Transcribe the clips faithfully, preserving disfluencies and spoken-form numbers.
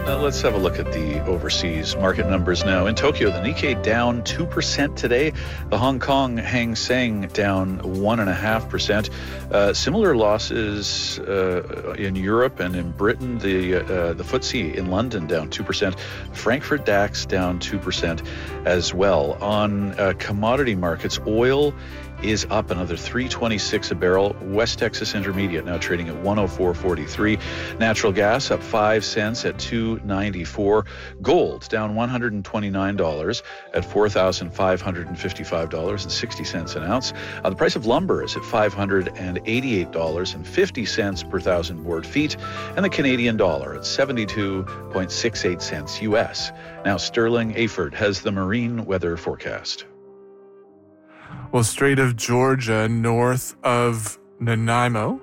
Uh, let's have a look at the overseas market numbers now. In Tokyo, the Nikkei down two percent today. The Hong Kong Hang Seng down one point five percent. Uh, similar losses uh, in Europe and in Britain. The uh, the F T S E in London down two percent. Frankfurt DAX down two percent as well. On uh, commodity markets, oil is up another three twenty-six a barrel. West Texas Intermediate now trading at one oh four forty-three. Natural gas up five cents at two ninety-four. Gold down one hundred twenty-nine dollars at four thousand five hundred fifty-five dollars and sixty cents an ounce. Uh, the price of lumber is at five hundred eighty-eight dollars and fifty cents per thousand board feet, and the Canadian dollar at seventy-two point six eight cents U S. Now Sterling Aford has the marine weather forecast. Well, Strait of Georgia, north of Nanaimo.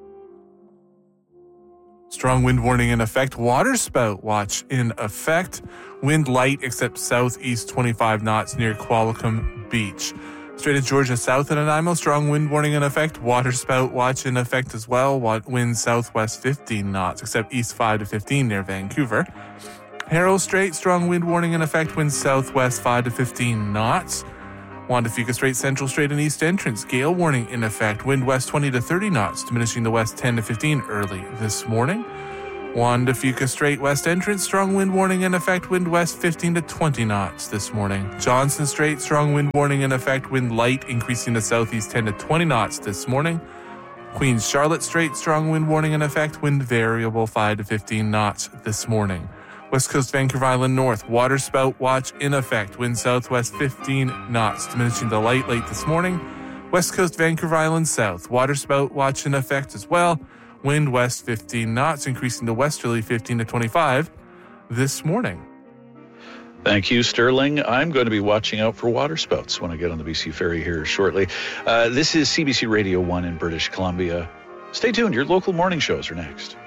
Strong wind warning in effect. Water spout watch in effect. Wind light except southeast twenty-five knots near Qualicum Beach. Strait of Georgia, south of Nanaimo. Strong wind warning in effect. Water spout watch in effect as well. Wind southwest fifteen knots except east five to fifteen near Vancouver. Harrow Strait, strong wind warning in effect. Wind southwest five to fifteen knots. Juan de Fuca Strait, Central Strait and East Entrance. Gale warning in effect. Wind west twenty to thirty knots, diminishing the west ten to fifteen early this morning. Juan de Fuca Strait, West Entrance. Strong wind warning in effect. Wind west fifteen to twenty knots this morning. Johnson Strait, strong wind warning in effect. Wind light increasing to southeast ten to twenty knots this morning. Queens Charlotte Strait, strong wind warning in effect. Wind variable five to fifteen knots this morning. West Coast Vancouver Island North, water spout watch in effect. Wind southwest fifteen knots, diminishing to light late this morning. West Coast Vancouver Island South, water spout watch in effect as well. Wind west fifteen knots, increasing to westerly fifteen to twenty-five this morning. Thank you, Sterling. I'm going to be watching out for water spouts when I get on the B C Ferry here shortly. Uh, this is C B C Radio one in British Columbia. Stay tuned. Your local morning shows are next.